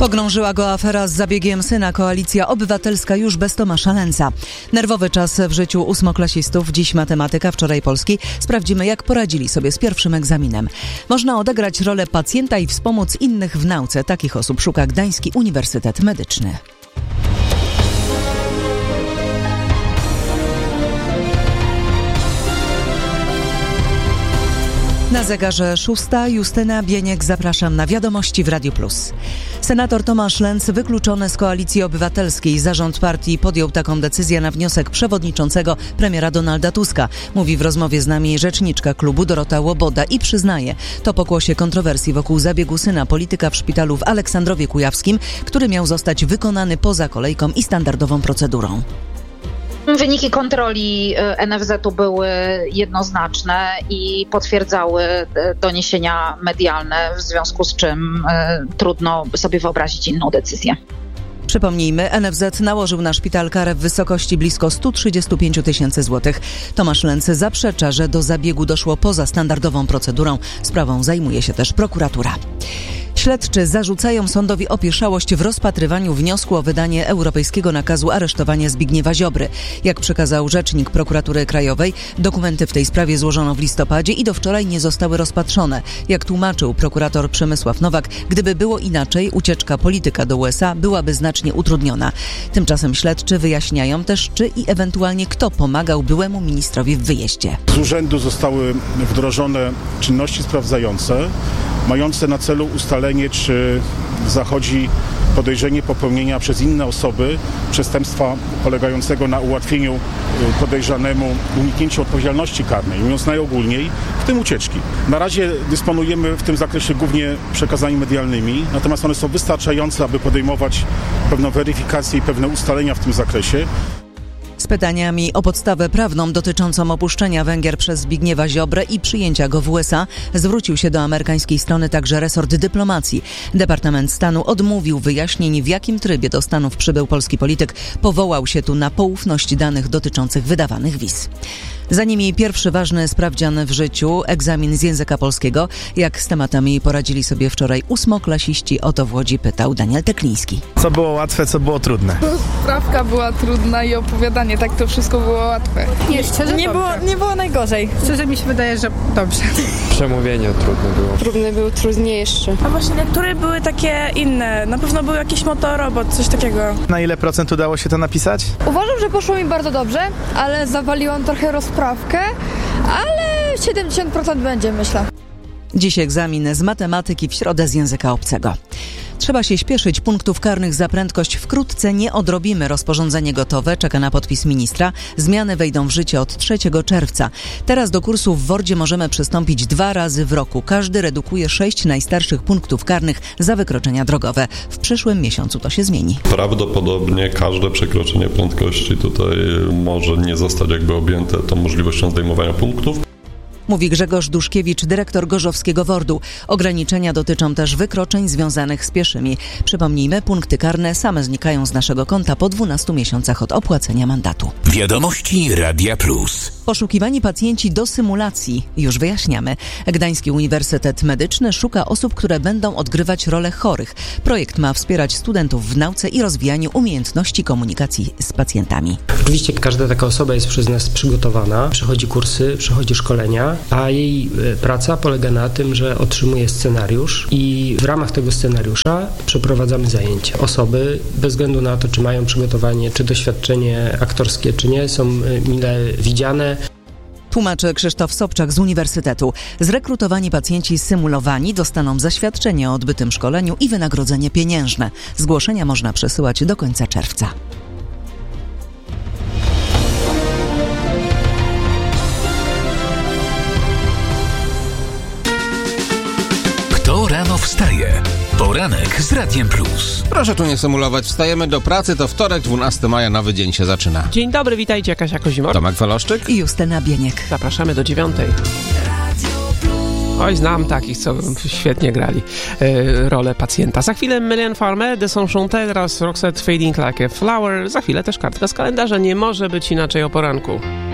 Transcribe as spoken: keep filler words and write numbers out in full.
Pogrążyła go afera z zabiegiem syna. Koalicja Obywatelska już bez Tomasza Lęca. Nerwowy czas w życiu ósmoklasistów. Dziś matematyka, wczoraj polski. Sprawdzimy, jak poradzili sobie z pierwszym egzaminem. Można odegrać rolę pacjenta i wspomóc innych w nauce. Takich osób szuka Gdański Uniwersytet Medyczny. Na zegarze szósta. Justyna Bieniek, zapraszam na Wiadomości w Radiu Plus. Senator Tomasz Lęc wykluczony z Koalicji Obywatelskiej. Zarząd partii podjął taką decyzję na wniosek przewodniczącego premiera Donalda Tuska. Mówi w rozmowie z nami rzeczniczka klubu Dorota Łoboda i przyznaje, to pokłosie kontrowersji wokół zabiegu syna polityka w szpitalu w Aleksandrowie Kujawskim, który miał zostać wykonany poza kolejką i standardową procedurą. Wyniki kontroli N F Z u były jednoznaczne i potwierdzały doniesienia medialne, w związku z czym trudno sobie wyobrazić inną decyzję. Przypomnijmy, N F Z nałożył na szpital karę w wysokości blisko sto trzydzieści pięć tysięcy złotych. Tomasz Lęc zaprzecza, że do zabiegu doszło poza standardową procedurą. Sprawą zajmuje się też prokuratura. Śledczy zarzucają sądowi opieszałość w rozpatrywaniu wniosku o wydanie europejskiego nakazu aresztowania Zbigniewa Ziobry. Jak przekazał rzecznik Prokuratury Krajowej, dokumenty w tej sprawie złożono w listopadzie i do wczoraj nie zostały rozpatrzone. Jak tłumaczył prokurator Przemysław Nowak, gdyby było inaczej, ucieczka polityka do U S A byłaby znacznie utrudniona. Tymczasem śledczy wyjaśniają też, czy i ewentualnie kto pomagał byłemu ministrowi w wyjeździe. Z urzędu zostały wdrożone czynności sprawdzające, mające na celu ustalenie, czy zachodzi podejrzenie popełnienia przez inne osoby przestępstwa polegającego na ułatwieniu podejrzanemu uniknięcia odpowiedzialności karnej, mówiąc najogólniej, w tym ucieczki. Na razie dysponujemy w tym zakresie głównie przekazami medialnymi, natomiast one są wystarczające, aby podejmować pewną weryfikację i pewne ustalenia w tym zakresie. Z pytaniami o podstawę prawną dotyczącą opuszczenia Węgier przez Zbigniewa Ziobrę i przyjęcia go w U S A zwrócił się do amerykańskiej strony także resort dyplomacji. Departament Stanu odmówił wyjaśnień, w jakim trybie do Stanów przybył polski polityk. Powołał się tu na poufność danych dotyczących wydawanych wiz. Za nimi pierwszy ważny sprawdzian w życiu, egzamin z języka polskiego. Jak z tematami poradzili sobie wczoraj ósmoklasiści, o to w Łodzi pytał Daniel Tekliński. Co było łatwe, co było trudne? Sprawka była trudna i opowiadanie, tak to wszystko było łatwe. Nie, szczerze nie było, nie było najgorzej. Szczerze mi się wydaje, że dobrze. Przemówienie trudne było. Trudne było trudniejsze. A właśnie niektóre były takie inne. Na pewno był jakiś motorobot, coś takiego. Na ile procent udało się to napisać? Uważam, że poszło mi bardzo dobrze, ale zawaliłam trochę rozprawkę, ale siedemdziesiąt procent będzie, myślę. Dziś egzamin z matematyki, w środę z języka obcego. Trzeba się śpieszyć, punktów karnych za prędkość wkrótce nie odrobimy. Rozporządzenie gotowe, czeka na podpis ministra. Zmiany wejdą w życie od trzeciego czerwca. Teraz do kursu w Wordzie możemy przystąpić dwa razy w roku. Każdy redukuje sześć najstarszych punktów karnych za wykroczenia drogowe. W przyszłym miesiącu to się zmieni. Prawdopodobnie każde przekroczenie prędkości tutaj może nie zostać jakby objęte tą możliwością zdejmowania punktów. Mówi Grzegorz Duszkiewicz, dyrektor Gorzowskiego Wordu. Ograniczenia dotyczą też wykroczeń związanych z pieszymi. Przypomnijmy, punkty karne same znikają z naszego konta po dwunastu miesiącach od opłacenia mandatu. Wiadomości Radia Plus. Poszukiwani pacjenci do symulacji. Już wyjaśniamy. Gdański Uniwersytet Medyczny szuka osób, które będą odgrywać rolę chorych. Projekt ma wspierać studentów w nauce i rozwijaniu umiejętności komunikacji z pacjentami. Oczywiście każda taka osoba jest przez nas przygotowana, przechodzi kursy, przechodzi szkolenia, a jej praca polega na tym, że otrzymuje scenariusz i w ramach tego scenariusza przeprowadzamy zajęcia. Osoby, bez względu na to, czy mają przygotowanie, czy doświadczenie aktorskie, czy nie, są mile widziane. Tłumaczy Krzysztof Sobczak z Uniwersytetu. Zrekrutowani pacjenci symulowani dostaną zaświadczenie o odbytym szkoleniu i wynagrodzenie pieniężne. Zgłoszenia można przesyłać do końca czerwca. Kto rano wstaje? Poranek z Radiem Plus. Proszę tu nie symulować. Wstajemy do pracy, to wtorek, dwunastego maja, nowy dzień się zaczyna. Dzień dobry, witajcie, Kasia Kozimor. Tomek Waloszczyk i Justyna Bieniek. Zapraszamy do dziewiątej. Oj, znam takich, co świetnie grali e, rolę pacjenta. Za chwilę Mylène Farmer, De Saint-Chantel oraz Roxette Fading Like a Flower. Za chwilę też kartka z kalendarza. Nie może być inaczej o poranku.